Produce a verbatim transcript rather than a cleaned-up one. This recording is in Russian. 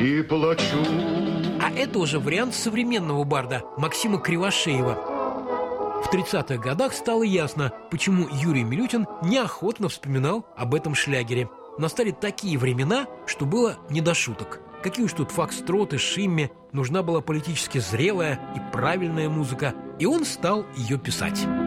и плачу. А это уже вариант современного барда Максима Кривошеева. В тридцатых годах стало ясно, почему Юрий Милютин неохотно вспоминал об этом шлягере. Настали такие времена, что было не до шуток. Какие уж тут фокстроты, шимми, нужна была политически зрелая и правильная музыка, и он стал ее писать.